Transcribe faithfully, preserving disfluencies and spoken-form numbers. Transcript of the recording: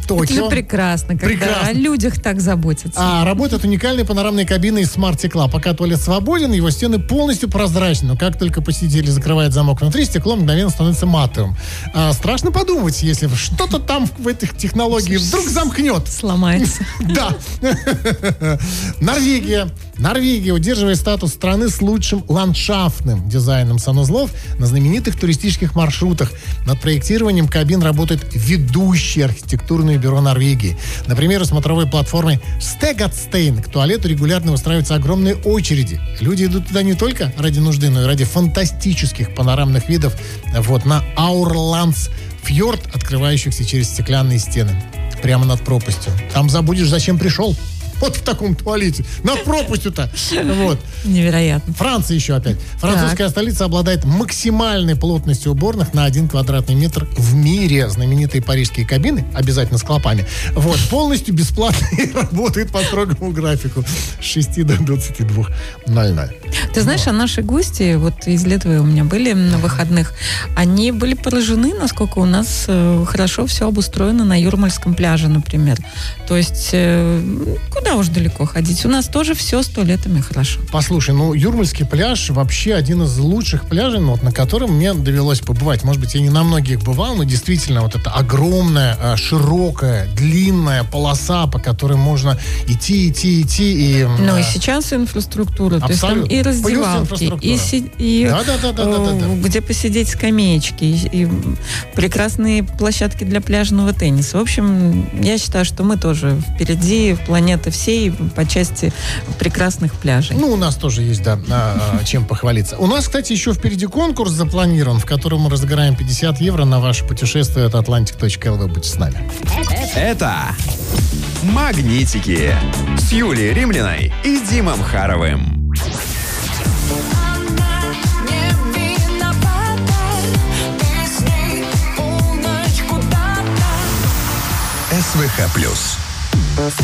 Токио. Это же прекрасно, когда Прекрасно. о людях так заботятся. А работают уникальные панорамные кабины из смарт-стекла. Пока туалет свободен, его стены полностью прозрачны. Но как только посетитель закрывает замок внутри, стекло мгновенно становится матовым. А, страшно подумать, если что-то там в этих технологиях вдруг замкнет. Сломается. Да. Норвегия. Норвегия удерживает статус страны с лучшим ландшафтным дизайном санузлов на знаменитых туристических маршрутах. Над проектированием кабин работает ведущее архитектурное бюро Норвегии. Например, у смотровой платформы Стегатстейн к туалету регулярно устраиваются огромные очереди. Люди идут туда не только ради нужды, но и ради фантастических панорамных видов вот, на Аурландс фьорд, открывающихся через стеклянные стены. Прямо над пропастью. Там забудешь, зачем пришел. Вот в таком туалете. Над пропастью-то. Вот. Невероятно. Франция еще опять. Французская Так. столица обладает максимальной плотностью уборных на один квадратный метр в мире. Знаменитые парижские кабины, обязательно с клопами, вот, полностью бесплатно и работают по строгому графику с шести до двадцати двух ноль ноль. Ты знаешь, а наши гости, вот из Литвы у меня были на выходных, они были поражены, насколько у нас э, хорошо все обустроено на Юрмальском пляже, например. То есть, э, куда уж далеко ходить? У нас тоже все с туалетами хорошо. Послушай, ну, Юрмальский пляж вообще один из лучших пляжей, ну, вот, на котором мне довелось побывать. Может быть, я не на многих бывал, но действительно вот эта огромная, широкая, длинная полоса, по которой можно идти, идти, идти. И, Ну э, и сейчас инфраструктура. То есть там абсолютно. и Плюс раздевалки, инфраструктура. и, си- и Да, да, да, да, да, да, да. э, где посидеть скамеечки, и, и прекрасные площадки для пляжного тенниса. В общем, я считаю, что мы тоже впереди планеты всей по части прекрасных пляжей. Ну, у нас тоже есть, да, а, а, чем похвалиться. У нас, кстати, еще впереди конкурс запланирован, в котором мы разыграем пятьдесят евро на ваше путешествие от atlantic точка эл ви. Будьте с нами. Это «Магнитики» с Юлией Римляной и Димом Харовым. СВХ плюс.